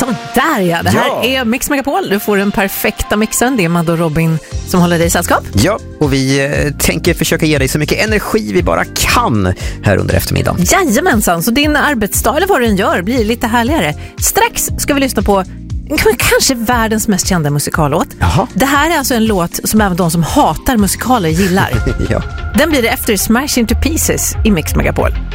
Sådär ja, det här är Mix Megapol. Du får den perfekta mixen. Det är Madde och Robin som håller dig i sällskap. Ja, och vi tänker försöka ge dig så mycket energi vi bara kan här under eftermiddagen. Jajamensan, så din arbetsdag eller vad du än gör blir lite härligare. Strax ska vi lyssna på kanske världens mest kända musikallåt. Jaha. Det här är alltså en låt som även de som hatar musikaler gillar. Ja. Den blir det efter Smash Into Pieces i Mix Megapol.